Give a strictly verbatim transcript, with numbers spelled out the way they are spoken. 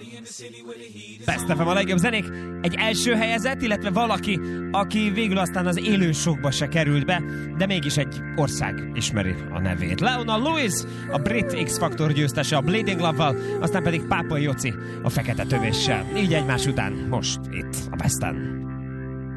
Best ef em a legjobb zenék. Egy első helyezett, illetve valaki, aki végül aztán az élő showba se került be, de mégis egy ország ismeri a nevét. Leona Lewis, a brit X-Factor győztese a Bleeding Love-val, aztán pedig Pápai Joci a Fekete Tövéssel. Így egymás után most itt a Besten.